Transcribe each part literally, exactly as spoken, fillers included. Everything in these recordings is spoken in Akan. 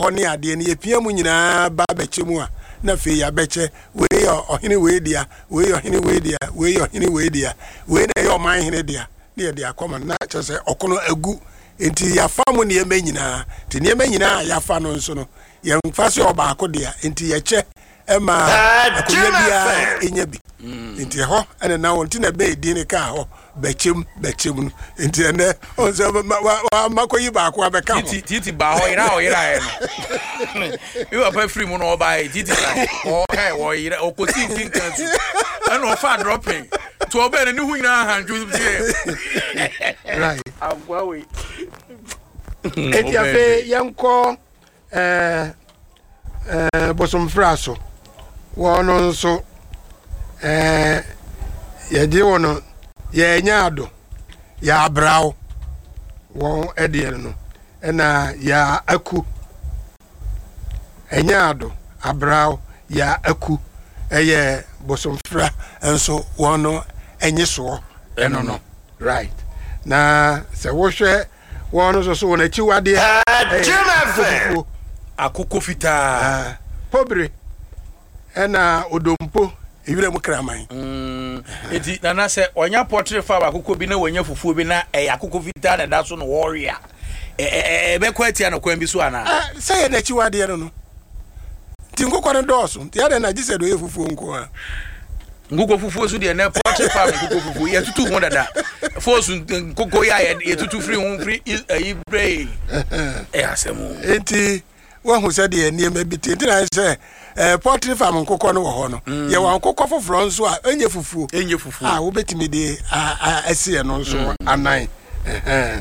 oni ade ne yepia mu nyina ba beche mu a na fe ya beche we yo ohene we dia we yo ohene we dia we yo ohene we dia we na yo man hene dia ne dia akoma na chese okono agu enti ya fa mu ne yema nyina ti ne yema nyina ya fa no nso no ye mfa se oba akodia enti ye che ema akodia bia enya bi enti ho ene na wonti na be di ne ka ho bechem bechem enti ene onse makoyi ba ko abeka ho titi titi ba ho ira ho ira e no you are free mu no ba titi o he wo ira o ko ti kin kan tu ene o fa dropping to obe ne hu nyina hanju right agwa we eti afi yanko eh eh bosom fraso wono nso eh ye di wono ye nyaado ya abrao won edie no na ya aku enyaado abrao ya aku eye bosom fra enso wono enyeso eno no right na se wo hwe wono so so wona chiwade Jemafe akoko fita pobre ena odompo ewire mu kraman mm eti nana se onya portrait fa akoko bi na wonya fufuo bi na e akoko fita na da so no warrior e e be kwati na kwan bi so ana say na chiwade no no ti nkoko no doso ti ada na gise do ye fufuo nko a ngoko fufuo so de na portrait fa ngoko fufuo ye tutu ho dada fosu nkoko ya ye tutu free ho free e brain e asemu enti wa hu se de ni ma biti enti na se eh portrait farm nkoko no wo ho no ye wa nkoko foforo nso a enye fufuo enye fufuo ah wo betimi de a ase no nso anan eh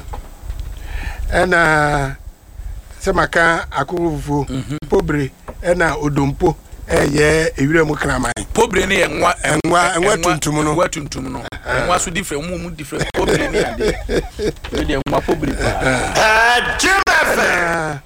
ena se maka akoko fufuo pobre ena odompo eye ewire mu kraman pobre ne enwa enwa enwa tuntum no enwa tuntum no enwa so different mu mu different pobre ne ade e de enwa pobre pa Jemafe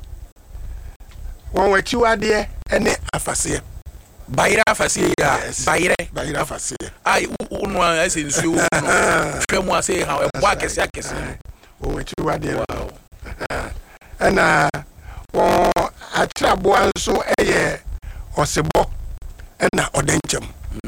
won wachi wade ene afase bayira afase ya bayire bayira afase ai unu ase nsuo no twemu ase ha e bo akese akese won wachi wade wow ana won atrabo anso eye osebo ena odenchem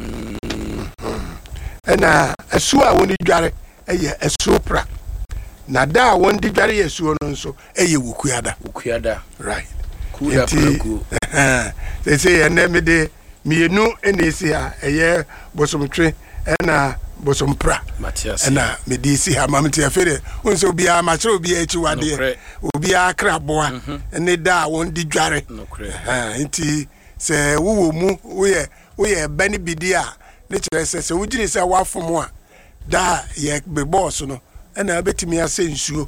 ena asu a woni dware eye asupra na da won di dware yesuo no nso eye wukuada wukuada right kuda kuku eh they say enemede mienu enesi ha eye bosomtwe ena bosompra Matias ena medisi ha mamti afere onse obi a ma kire obi a echi wade obi a kraboa ene da won di dware eh nti se wuwo mu woye woye bani bidia ne kire se se wugiri se wafom a da ye be boss no ena betimi ase nsuo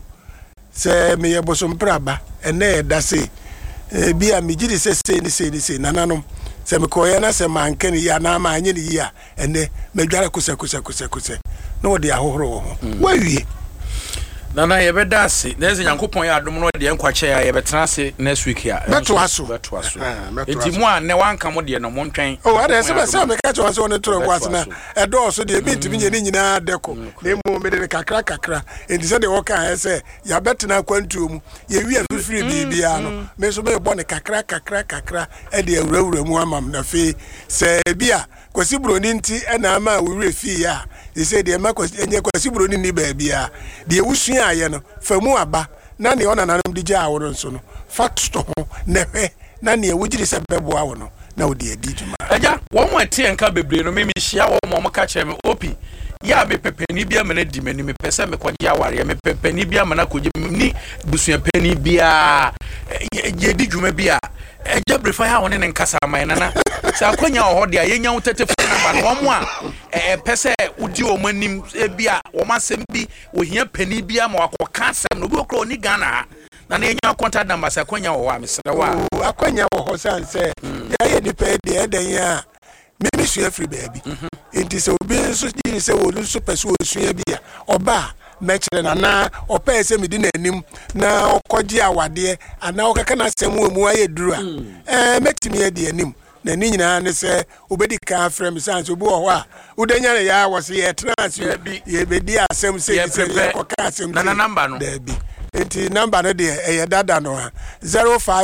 se me ye bosompra ba ene da se bi a migiri se se ni se ni se nananom se me koye na se manken ya na ma anye ni ya ene medware kusa kusa kusa kusa no de ahohoro ho wawie nana ye be dase na ze Nyankopon ya adom no de enkwache ya ye betena ase next week ya beto aso beto aso enti mu a ne wanka mo de no mo ntwen oh ada se be se me ka che so ne toro kwase na e do so de bi ntimi nye ni nyina deko na mu me de kakra kakra enti se de wo kan se ya betena kwantuo mu ye wi afifiri bibia no me so be bo ne kakra kakra kakra e de awurawura mu amam na fe se bia kwasi broni nti e na ama awure fi ya they say de ma kwasi enye kwasi broni ni ba bia de ewusua aye no famu aba na ne ona nanom de gya aworo nso no fato ho na hwe na ne ewugiri se bebo awo no na odi adi djuma aja wo mo ate enka bebre no me mi hia wo mo ka kye me opi ya be pepeni bia me na di mani me pese me kwaje aware me pepeni bia me na koje ni busua pani bia ye di djuma bia eja brefa ya woni ne nkasa man na sa akonya ho de yenya wo tetefo na ba no mo a e pese udi o manim e bia wo masem bi wo hia pani bia ma wakoka asem no bi okro ni Ghana na na yenya contact number sa akonya wo wa mesra wa akonya wo ho san se ya ye ni pe de eden ya me mi su afri baby enti se obi nso di se wo nso pese wo su bia oba mechire na na opese mi di na anim na okoji awade ana okaka na asem wo mu aye duru a eh metimi ye di anim na ni nyina ne se obedi ka frem sanse obi wo ho a udenya ne ya wose ye trans ye bedi asem se se ye koka asem na na number no da bi enti number no de e ye dada no ha zero five